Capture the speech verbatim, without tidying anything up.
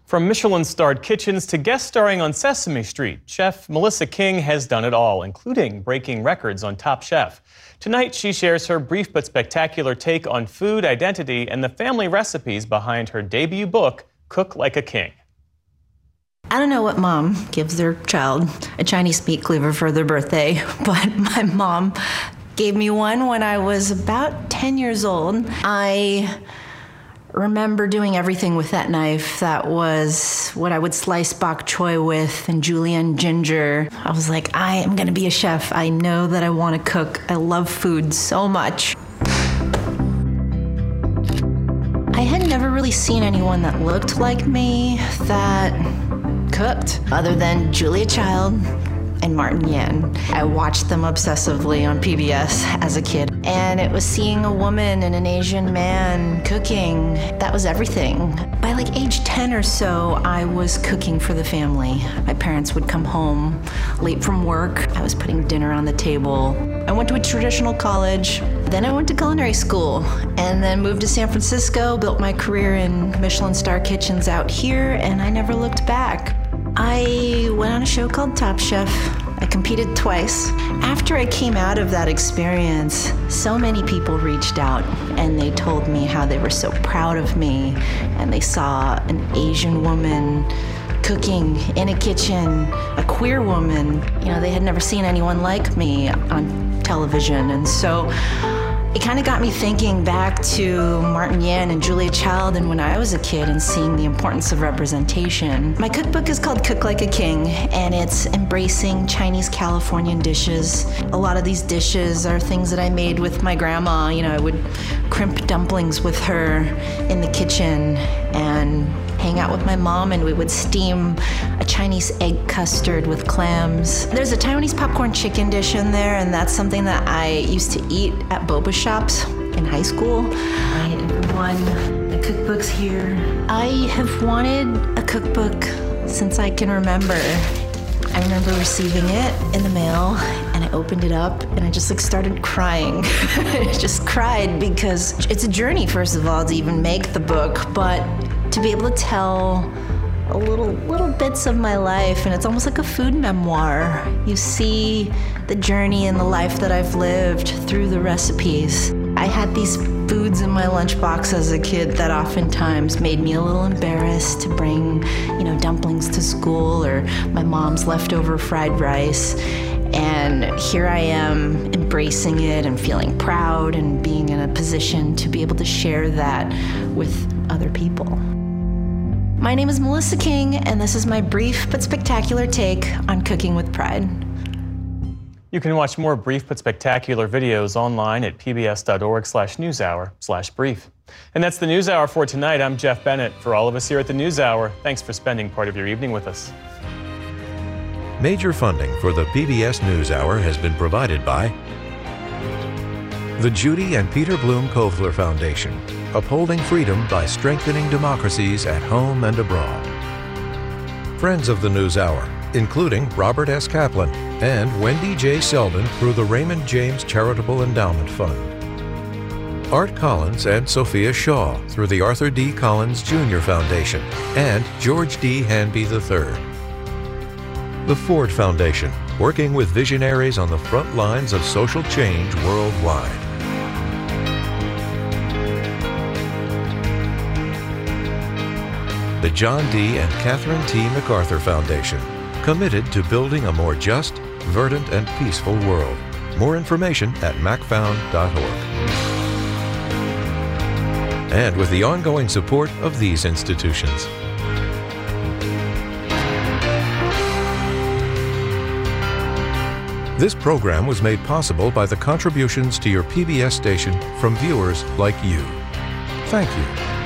From Michelin-starred kitchens to guest starring on Sesame Street, Chef Melissa King has done it all, including breaking records on Top Chef. Tonight, she shares her brief but spectacular take on food identity and the family recipes behind her debut book, Cook Like a King. I don't know what mom gives their child a Chinese meat cleaver for their birthday, but my mom gave me one when I was about ten years old. I remember doing everything with that knife. That was what I would slice bok choy with and julienne ginger. I was like, I am gonna be a chef. I know that I wanna cook. I love food so much. I had never really seen anyone that looked like me that cooked, other than Julia Child and Martin Yan. I watched them obsessively on P B S as a kid, and it was seeing a woman and an Asian man cooking. That was everything. By like age ten or so, I was cooking for the family. My parents would come home late from work. I was putting dinner on the table. I went to a traditional college. Then I went to culinary school and then moved to San Francisco, built my career in Michelin star kitchens out here, and I never looked back. I went on a show called Top Chef. I competed twice. After I came out of that experience, so many people reached out and they told me how they were so proud of me, and they saw an Asian woman cooking in a kitchen, a queer woman. You know, they had never seen anyone like me on television, and so it kind of got me thinking back to Martin Yan and Julia Child and when I was a kid and seeing the importance of representation. My cookbook is called Cook Like a King, and it's embracing Chinese Californian dishes. A lot of these dishes are things that I made with my grandma. You know, I would crimp dumplings with her in the kitchen and hang out with my mom, and we would steam a Chinese egg custard with clams. There's a Taiwanese popcorn chicken dish in there, and that's something that I used to eat at boba shops in high school. Hi everyone, the cookbook's here. I have wanted a cookbook since I can remember. I remember receiving it in the mail, and I opened it up and I just like started crying. I just cried because it's a journey, first of all, to even make the book, but to be able to tell a little little bits of my life, and it's almost like a food memoir. You see the journey and the life that I've lived through the recipes. I had these foods in my lunchbox as a kid that oftentimes made me a little embarrassed to bring, you know, dumplings to school or my mom's leftover fried rice. And here I am embracing it and feeling proud and being in a position to be able to share that with other people. My name is Melissa King, and this is my brief but spectacular take on cooking with pride. You can watch more brief but spectacular videos online at pbs.org slash newshour slash brief. And that's the NewsHour for tonight. I'm Jeff Bennett. For all of us here at the NewsHour, thanks for spending part of your evening with us. Major funding for the P B S NewsHour has been provided by the Judy and Peter Bloom Kovler Foundation, upholding freedom by strengthening democracies at home and abroad. Friends of the NewsHour, including Robert S. Kaplan and Wendy J. Selden through the Raymond James Charitable Endowment Fund. Art Collins and Sophia Shaw through the Arthur D. Collins Junior Foundation and George D. Hanby the third. The Ford Foundation, working with visionaries on the front lines of social change worldwide. The John D. and Catherine T. MacArthur Foundation, committed to building a more just, verdant, and peaceful world. More information at mac found dot org. And with the ongoing support of these institutions. This program was made possible by the contributions to your P B S station from viewers like you. Thank you.